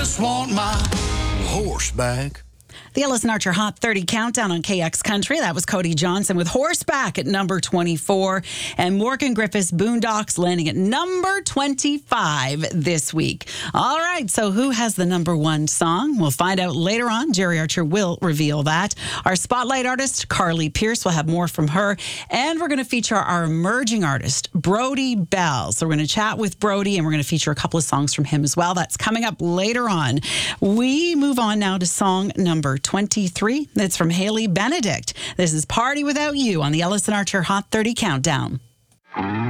Just want my horse back. The Ellis and Archer Hot 30 Countdown on KX Country. That was Cody Johnson with Horseback at number 24. And Morgan Griffiths, Boondocks, landing at number 25 this week. All right, so who has the number one song? We'll find out later on. Jerry Archer will reveal that. Our spotlight artist, Carly Pierce, will have more from her. And we're going to feature our emerging artist, Brody Bell. So we're going to chat with Brody, and we're going to feature a couple of songs from him as well. That's coming up later on. We move on now to song number 23. That's from Haley Benedict. This is Party Without You on the Ellis and Archer Hot 30 Countdown.